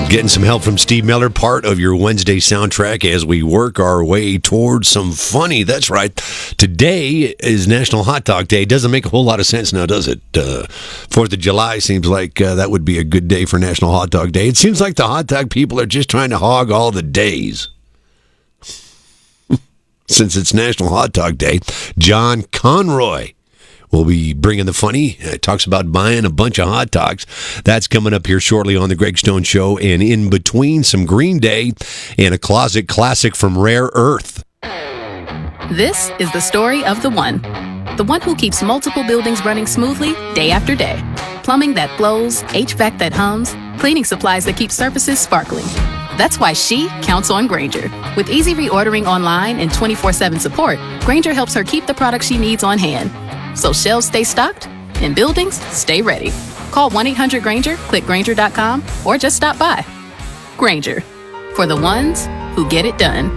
Getting some help from Steve Miller, part of your Wednesday soundtrack as we work our way towards some funny. That's right. Today is National Hot Dog Day. Doesn't make a whole lot of sense now, does it? 4th of July seems like that would be a good day for National Hot Dog Day. It seems like the hot dog people are just trying to hog all the days. Since it's National Hot Dog Day, John Conroy will be bringing the funny. Talks about buying a bunch of hot dogs. That's coming up here shortly on the Greg Stone Show. And in between, some Green Day and a closet classic from Rare Earth. This is the story of the one who keeps multiple buildings running smoothly day after day. Plumbing that flows, HVAC that hums, cleaning supplies that keep surfaces sparkling. That's why she counts on Grainger. With easy reordering online and 24/7 support, Grainger helps her keep the products she needs on hand. So shelves stay stocked and buildings stay ready. Call 1-800-GRAINGER, click Grainger.com, or just stop by. Grainger, for the ones who get it done.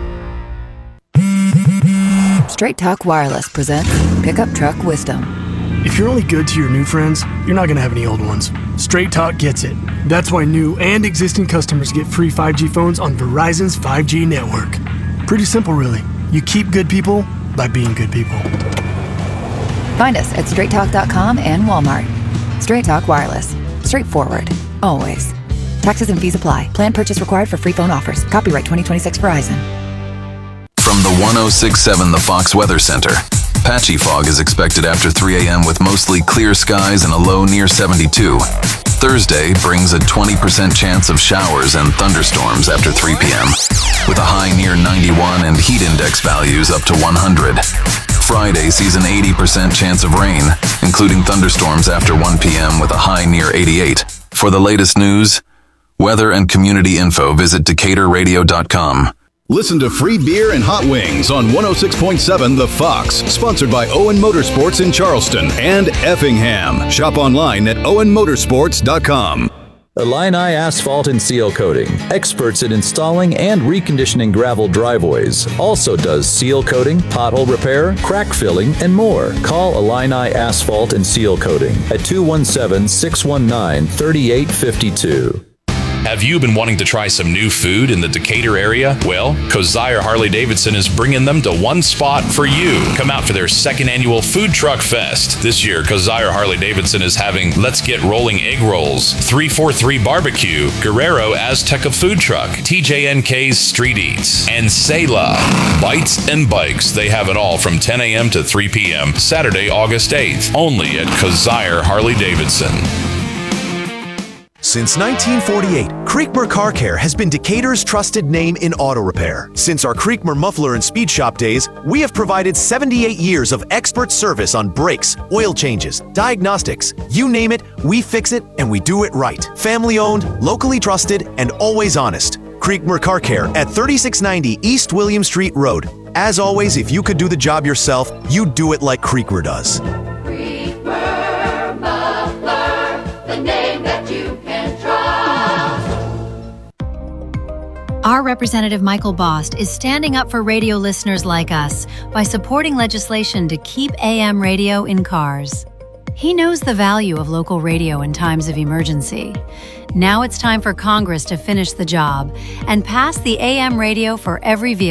Straight Talk Wireless presents Pickup Truck Wisdom. If you're only good to your new friends, you're not going to have any old ones. Straight Talk gets it. That's why new and existing customers get free 5G phones on Verizon's 5G network. Pretty simple, really. You keep good people by being good people. Find us at straighttalk.com and Walmart. Straight Talk Wireless. Straightforward. Always. Taxes and fees apply. Plan purchase required for free phone offers. Copyright 2026 Verizon. From the 106.7 The Fox Weather Center. Patchy fog is expected after 3 a.m. with mostly clear skies and a low near 72. Thursday brings a 20% chance of showers and thunderstorms after 3 p.m. with a high near 91 and heat index values up to 100. Friday sees an 80% chance of rain, including thunderstorms after 1 p.m. with a high near 88. For the latest news, weather, and community info, visit DecaturRadio.com. Listen to free beer and hot wings on 106.7 The Fox, sponsored by Owen Motorsports in Charleston and Effingham. Shop online at owenmotorsports.com. Illini Asphalt and Seal Coating, experts in installing and reconditioning gravel driveways. Also does seal coating, pothole repair, crack filling, and more. Call Illini Asphalt and Seal Coating at 217-619-3852. Have you been wanting to try some new food in the Decatur area? Well, Kosier Harley-Davidson is bringing them to one spot for you. Come out for their second annual Food Truck Fest. This year, Kosier Harley-Davidson is having Let's Get Rolling Egg Rolls, 343 Barbecue, Guerrero Azteca Food Truck, TJNK's Street Eats, and Selah Bites and Bikes. They have it all from 10 a.m. to 3 p.m. Saturday, August 8th, only at Kosier Harley-Davidson. Since 1948, Creekmer Car Care has been Decatur's trusted name in auto repair. Since our Creekmer Muffler and Speed Shop days, we have provided 78 years of expert service on brakes, oil changes, diagnostics. You name it, we fix it, and we do it right. Family owned, locally trusted, and always honest. Creekmer Car Care at 3690 East William Street Road. As always, if you could do the job yourself, you'd do it like Creekmer does. Creekmer Muffler, the name that you can trust. Our Representative Michael Bost is standing up for radio listeners like us by supporting legislation to keep AM radio in cars. He knows the value of local radio in times of emergency. Now it's time for Congress to finish the job and pass the AM radio for every vehicle